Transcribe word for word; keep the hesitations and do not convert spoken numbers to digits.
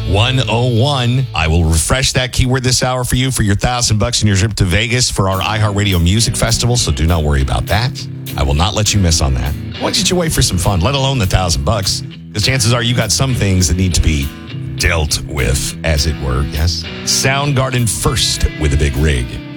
one oh one. I will refresh that keyword this hour for you for your thousand bucks and your trip to Vegas for our iHeartRadio Music Festival, so do not worry about that. I will not let you miss on that. I want you to wait for some fun, let alone the thousand bucks, because chances are you got some things that need to be dealt with, as it were. Yes. Soundgarden first with a big rig.